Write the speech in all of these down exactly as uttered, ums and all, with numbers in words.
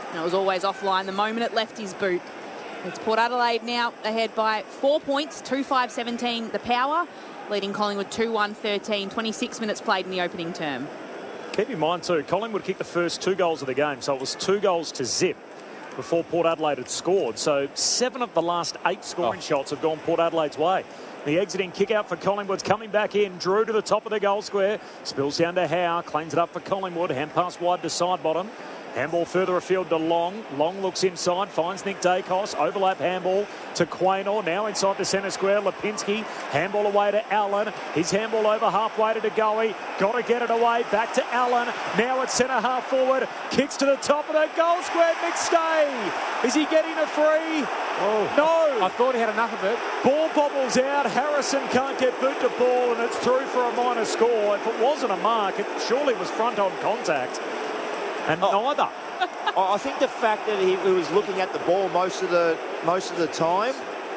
And it was always offline the moment it left his boot. It's Port Adelaide now ahead by four points, two five seventeen the Power, leading Collingwood two one thirteen, twenty-six minutes played in the opening term. Keep in mind too, Collingwood kicked the first two goals of the game, so it was two goals to zip before Port Adelaide had scored. So seven of the last eight scoring oh. shots have gone Port Adelaide's way. The exiting kick out for Collingwood's coming back in. Drew to the top of the goal square. Spills down to Howe. Cleans it up for Collingwood. Hand pass wide to side bottom. Handball further afield to Long. Long looks inside. Finds Nick Dacos. Overlap handball to Quaynor. Now inside the centre square. Lipinski. Handball away to Allen. His handball over halfway to De Goey. Got to get it away. Back to Allen. Now at centre half forward. Kicks to the top of the goal square. McStay. Is he getting a free? Oh, no. I thought he had enough of it. Ball bobbles out. Harrison can't get boot to ball, and it's through for a minor score. If it wasn't a mark, it surely was front-on contact. And oh. neither. I think the fact that he, he was looking at the ball most of the most of the time.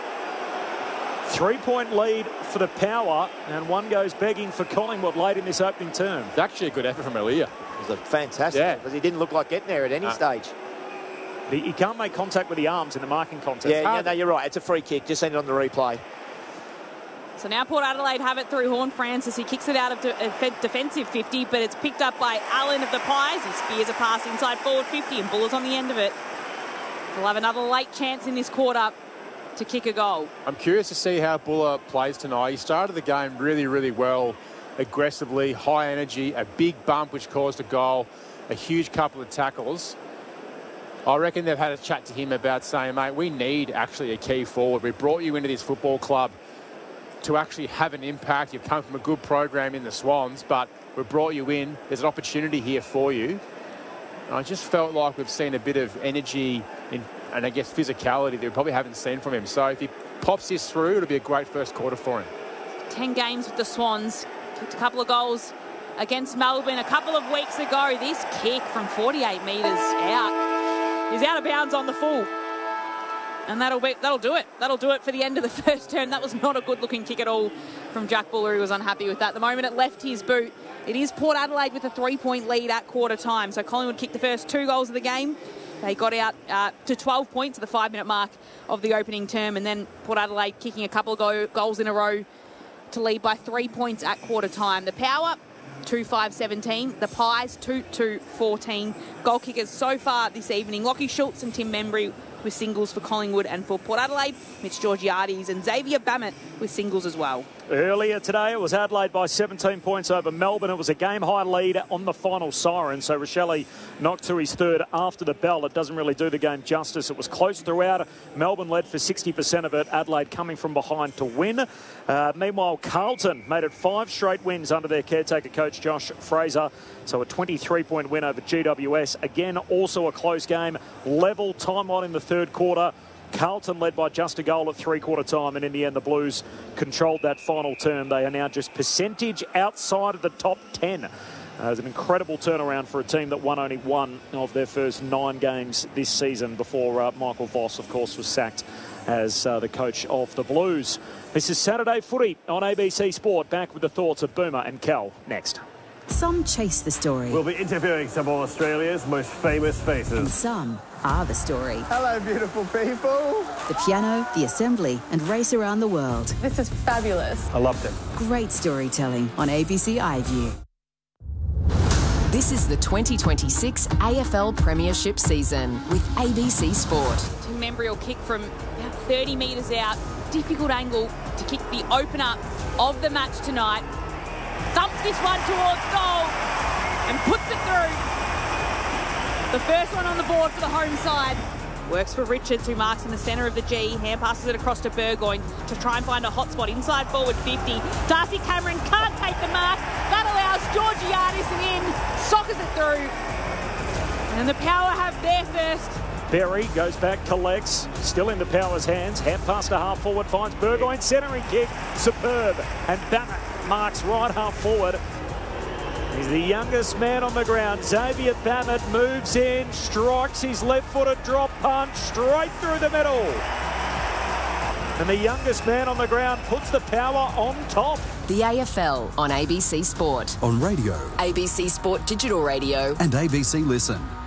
Three-point lead for the Power, and one goes begging for Collingwood late in this opening term. It's actually a good effort from Elia. It was a fantastic, yeah. because he didn't look like getting there at any uh. stage. He, he can't make contact with the arms in the marking contest. Yeah, yeah, no, you're right. It's a free kick. Just seen it on the replay. So now Port Adelaide have it through Horne-Francis. He kicks it out of de defensive fifty, but it's picked up by Allen of the Pies. He spears a pass inside forward fifty, and Buller's on the end of it. We'll have another late chance in this quarter to kick a goal. I'm curious to see how Buller plays tonight. He started the game really, really well, aggressively, high energy, a big bump which caused a goal, a huge couple of tackles. I reckon they've had a chat to him about saying, mate, we need actually a key forward. We brought you into this football club to actually have an impact. You've come from a good program in the Swans, but we brought you in. There's an opportunity here for you. And I just felt like we've seen a bit of energy in, and I guess physicality that we probably haven't seen from him. So if he pops this through, it'll be a great first quarter for him. Ten games with the Swans. Kicked a couple of goals against Melbourne a couple of weeks ago. This kick from forty-eight metres out. He's out of bounds on the full. And that'll be that'll do it. That'll do it for the end of the first term. That was not a good-looking kick at all from Jack Buller. He was unhappy with that. The moment it left his boot, it is Port Adelaide with a three-point lead at quarter time. So Collingwood kicked the first two goals of the game. They got out uh, to twelve points at the five-minute mark of the opening term, and then Port Adelaide kicking a couple of go goals in a row to lead by three points at quarter time. The Power, two five seventeen. The Pies, two two fourteen. Goal kickers so far this evening, Lockie Schultz and Tim Membry with singles for Collingwood, and for Port Adelaide, Mitch Georgiades and Xavier Bammett with singles as well. Earlier today, it was Adelaide by seventeen points over Melbourne. It was a game-high lead on the final siren, so Rochelle knocked to his third after the bell. It doesn't really do the game justice. It was close throughout. Melbourne led for sixty percent of it. Adelaide coming from behind to win. Uh, meanwhile, Carlton made it five straight wins under their caretaker coach, Josh Fraser. So a twenty-three point win over G W S. Again, also a close game. Level time on in the third quarter. Carlton led by just a goal at three-quarter time, and in the end, the Blues controlled that final term. They are now just percentage outside of the top ten. Uh, it's an incredible turnaround for a team that won only one of their first nine games this season before uh, Michael Voss, of course, was sacked as uh, the coach of the Blues. This is Saturday Footy on A B C Sport. Back with the thoughts of Boomer and Cal next. Some chase the story. We'll be interviewing some of Australia's most famous faces. And some are the story. Hello, beautiful people. The piano, the assembly, and race around the world. This is fabulous. I loved it. Great storytelling on A B C iView. This is the twenty twenty-six A F L Premiership season with A B C Sport. Tim Membry will kick from about thirty metres out. Difficult angle to kick the opener of the match tonight. Thumps this one towards goal and puts it through. The first one on the board for the home side. Works for Richards, who marks in the centre of the G. Hand passes it across to Burgoyne to try and find a hot spot inside forward fifty. Darcy Cameron can't take the mark. That allows Georgiades in. Soccers it through. And the Power have their first. Berry goes back, collects, still in the Power's hands. Hand pass to half forward, finds Burgoyne, centering kick, superb. And Bammett marks right half forward. He's the youngest man on the ground. Xavier Bammett moves in, strikes his left-footed drop punch straight through the middle. And the youngest man on the ground puts the Power on top. The A F L on A B C Sport. On radio. A B C Sport Digital Radio. And A B C Listen.